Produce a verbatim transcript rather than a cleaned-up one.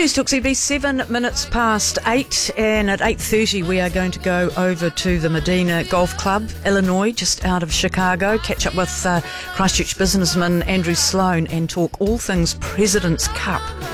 News Talk C B, seven minutes past eight, and at eight thirty we are going to go over to the Medina Golf Club, Illinois, just out of Chicago, catch up with uh, Christchurch businessman Andrew Sloan and talk all things President's Cup